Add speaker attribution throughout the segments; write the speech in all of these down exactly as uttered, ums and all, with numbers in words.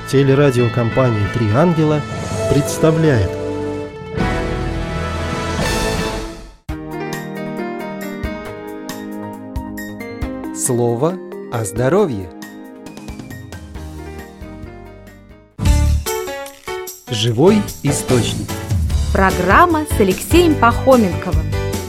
Speaker 1: Телерадиокомпания «Три ангела» представляет.
Speaker 2: Слово о здоровье. Живой источник.
Speaker 3: Программа с Алексеем Пахоменковым.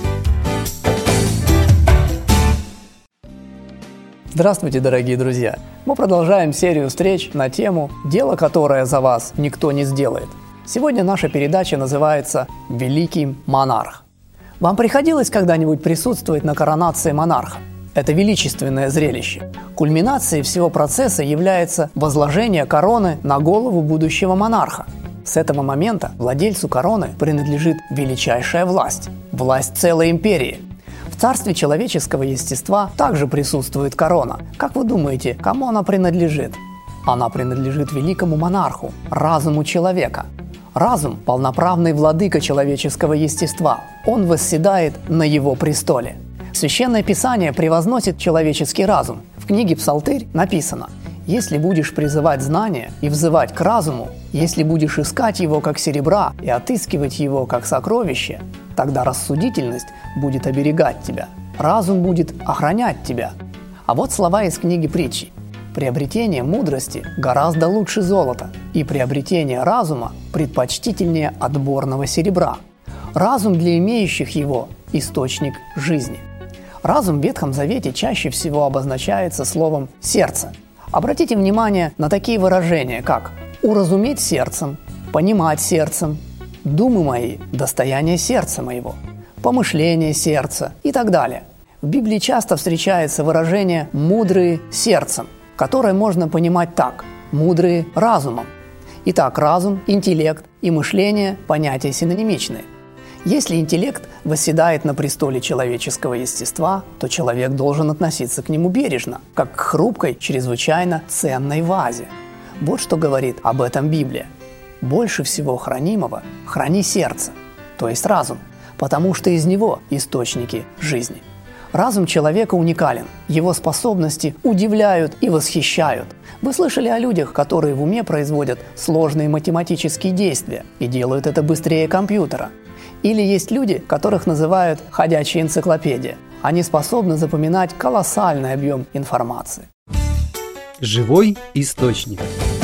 Speaker 4: Здравствуйте, дорогие друзья! Мы продолжаем серию встреч на тему «Дело, которое за вас никто не сделает». Сегодня наша передача называется «Великий монарх». Вам приходилось когда-нибудь присутствовать на коронации монарха? Это величественное зрелище. Кульминацией всего процесса является возложение короны на голову будущего монарха. С этого момента владельцу короны принадлежит величайшая власть – власть целой империи. В царстве человеческого естества также присутствует корона. Как вы думаете, кому она принадлежит? Она принадлежит великому монарху, разуму человека. Разум – полноправный владыка человеческого естества. Он восседает на его престоле. Священное Писание превозносит человеческий разум. В книге «Псалтырь» написано: «Если будешь призывать знание и взывать к разуму, если будешь искать его как серебра и отыскивать его как сокровище, тогда рассудительность будет оберегать тебя, разум будет охранять тебя». А вот слова из книги Притчи: «Приобретение мудрости гораздо лучше золота, и приобретение разума предпочтительнее отборного серебра. Разум для имеющих его – источник жизни». Разум в Ветхом Завете чаще всего обозначается словом «сердце». Обратите внимание на такие выражения, как «уразуметь сердцем», «понимать сердцем», «думы мои – достояние сердца моего», «помышление сердца» и так далее. В Библии часто встречается выражение «мудрые сердцем», которое можно понимать так: «мудрые разумом». Итак, разум, интеллект и мышление – понятия синонимичные. Если интеллект восседает на престоле человеческого естества, то человек должен относиться к нему бережно, как к хрупкой, чрезвычайно ценной вазе. Вот что говорит об этом Библия: «Больше всего хранимого храни сердце», то есть разум, потому что из него источники жизни. Разум человека уникален, его способности удивляют и восхищают. Вы слышали о людях, которые в уме производят сложные математические действия и делают это быстрее компьютера. Или есть люди, которых называют «ходячая энциклопедия». Они способны запоминать колоссальный объем информации.
Speaker 2: Живой источник.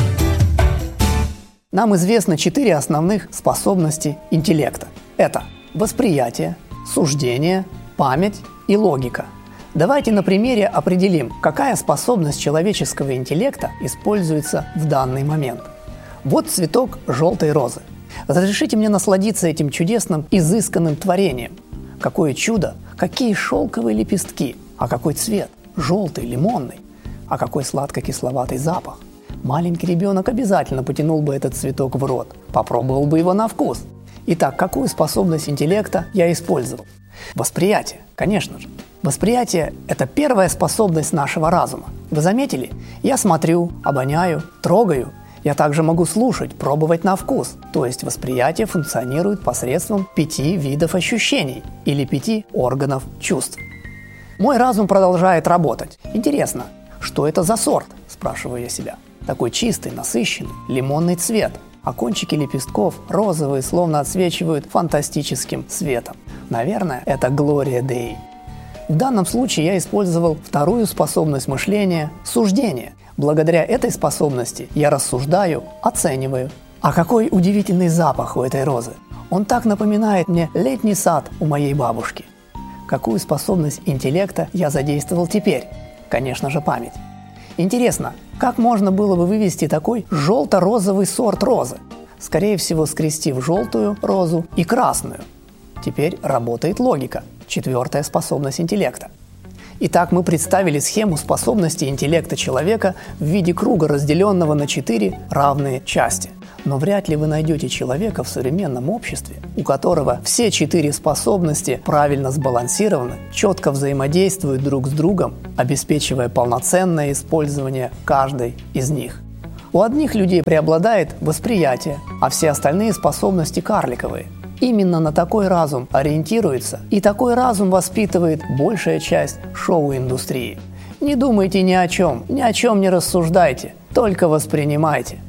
Speaker 4: Нам известно четыре основных способности интеллекта. Это восприятие, суждение, память и логика. Давайте на примере определим, какая способность человеческого интеллекта используется в данный момент. Вот цветок желтой розы. Разрешите мне насладиться этим чудесным, изысканным творением. Какое чудо! Какие шелковые лепестки! А какой цвет! Желтый, лимонный! А какой сладко-кисловатый запах! Маленький ребенок обязательно потянул бы этот цветок в рот, попробовал бы его на вкус. Итак, какую способность интеллекта я использовал? Восприятие, конечно же. Восприятие – это первая способность нашего разума. Вы заметили? Я смотрю, обоняю, трогаю. Я также могу слушать, пробовать на вкус, то есть восприятие функционирует посредством пяти видов ощущений или пяти органов чувств. Мой разум продолжает работать. Интересно, что это за сорт, спрашиваю я себя. Такой чистый, насыщенный, лимонный цвет, а кончики лепестков розовые, словно отсвечивают фантастическим светом. Наверное, это Глория Деи. В данном случае я использовал вторую способность мышления – суждение. Благодаря этой способности я рассуждаю, оцениваю. А какой удивительный запах у этой розы! Он так напоминает мне летний сад у моей бабушки. Какую способность интеллекта я задействовал теперь? Конечно же, память. Интересно, как можно было бы вывести такой желто-розовый сорт розы? Скорее всего, скрестив желтую розу и красную. Теперь работает логика, четвертая способность интеллекта. Итак, мы представили схему способностей интеллекта человека в виде круга, разделенного на четыре равные части. Но вряд ли вы найдете человека в современном обществе, у которого все четыре способности правильно сбалансированы, четко взаимодействуют друг с другом, обеспечивая полноценное использование каждой из них. У одних людей преобладает восприятие, а все остальные способности карликовые. Именно на такой разум ориентируется, и такой разум воспитывает большая часть шоу-индустрии. Не думайте ни о чем, ни о чем не рассуждайте, только воспринимайте.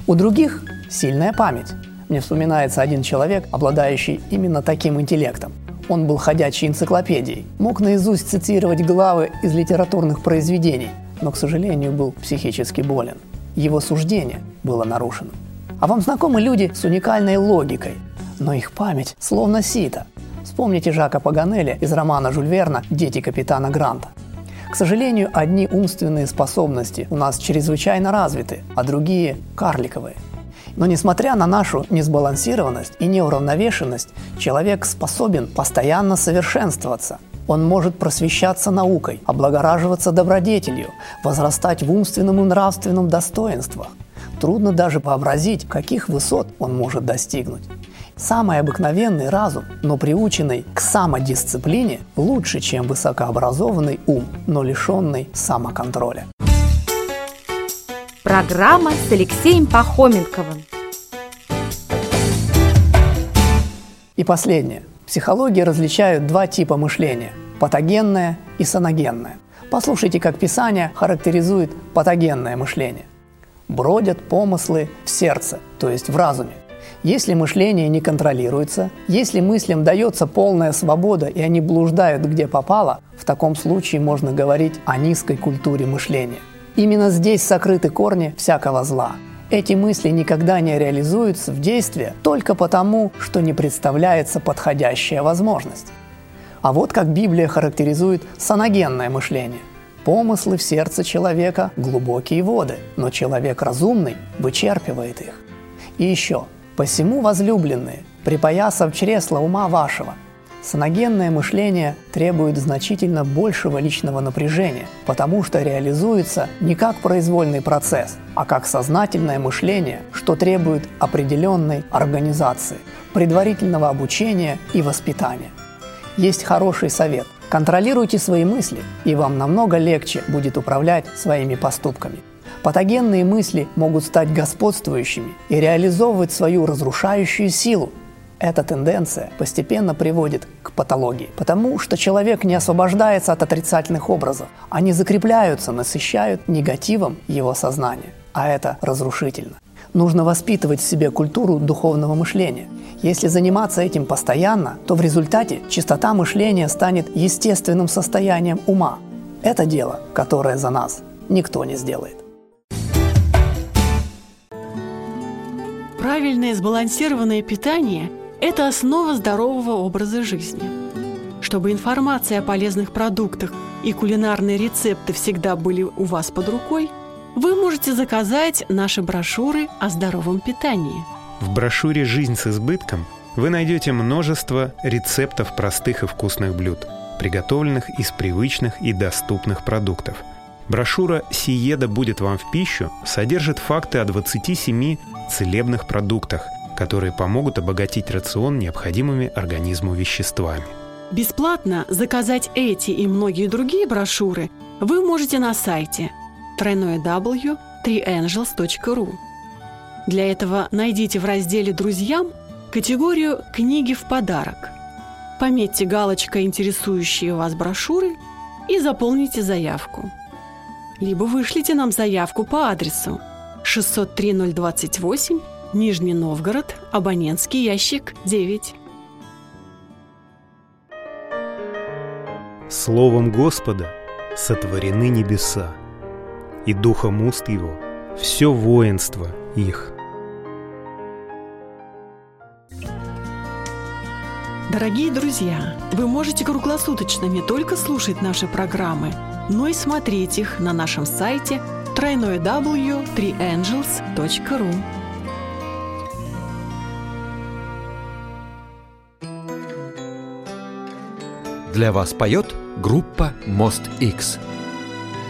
Speaker 4: У других сильная память. Мне вспоминается один человек, обладающий именно таким интеллектом. Он был ходячей энциклопедией, мог наизусть цитировать главы из литературных произведений, но, к сожалению, был психически болен. Его суждение было нарушено. А вам знакомы люди с уникальной логикой, но их память словно сито. Вспомните Жака Паганеля из романа Жюль Верна «Дети капитана Гранта». К сожалению, одни умственные способности у нас чрезвычайно развиты, а другие – карликовые. Но несмотря на нашу несбалансированность и неуравновешенность, человек способен постоянно совершенствоваться. Он может просвещаться наукой, облагораживаться добродетелью, возрастать в умственном и нравственном достоинствах. Трудно даже вообразить, каких высот он может достигнуть. Самый обыкновенный разум, но приученный к самодисциплине, лучше, чем высокообразованный ум, но лишенный самоконтроля.
Speaker 3: Программа с Алексеем Пахоменковым.
Speaker 4: И последнее. Психологи различают два типа мышления – патогенное и саногенное. Послушайте, как Писание характеризует патогенное мышление. Бродят помыслы в сердце, то есть в разуме. Если мышление не контролируется, если мыслям дается полная свобода и они блуждают где попало, в таком случае можно говорить о низкой культуре мышления. Именно здесь сокрыты корни всякого зла. Эти мысли никогда не реализуются в действии только потому, что не представляется подходящая возможность. А вот как Библия характеризует саногенное мышление. Помыслы в сердце человека – глубокие воды, но человек разумный вычерпывает их. И еще. «Посему, возлюбленные, припоясав чресла ума вашего». Саногенное мышление требует значительно большего личного напряжения, потому что реализуется не как произвольный процесс, а как сознательное мышление, что требует определенной организации, предварительного обучения и воспитания. Есть хороший совет – контролируйте свои мысли, и вам намного легче будет управлять своими поступками. Патогенные мысли могут стать господствующими и реализовывать свою разрушающую силу. Эта тенденция постепенно приводит к патологии, потому что человек не освобождается от отрицательных образов. Они закрепляются, насыщают негативом его сознание, а это разрушительно. Нужно воспитывать в себе культуру духовного мышления. Если заниматься этим постоянно, то в результате чистота мышления станет естественным состоянием ума. Это дело, которое за нас никто не сделает.
Speaker 5: Правильное сбалансированное питание – это основа здорового образа жизни. Чтобы информация о полезных продуктах и кулинарные рецепты всегда были у вас под рукой, вы можете заказать наши брошюры о здоровом питании.
Speaker 6: В брошюре «Жизнь с избытком» вы найдете множество рецептов простых и вкусных блюд, приготовленных из привычных и доступных продуктов. Брошюра «Сиеда будет вам в пищу» содержит факты о двадцати семи целебных продуктах, которые помогут обогатить рацион необходимыми организму веществами.
Speaker 5: Бесплатно заказать эти и многие другие брошюры вы можете на сайте дабл ю дабл ю дабл ю точка три энджелс точка ру. Для этого найдите в разделе «Друзьям» категорию «Книги в подарок». Пометьте галочкой интересующие вас брошюры и заполните заявку. Либо вышлите нам заявку по адресу шестьсот три ноль двадцать восемь, Нижний Новгород, абонентский ящик девять.
Speaker 6: Словом Господа сотворены небеса, и духом уст Его все воинство их.
Speaker 5: Дорогие друзья, вы можете круглосуточно не только слушать наши программы, но и смотреть их на нашем сайте дабл ю дабл ю дабл ю точка три энджелс точка ру.
Speaker 7: Для вас поет группа Мост Икс.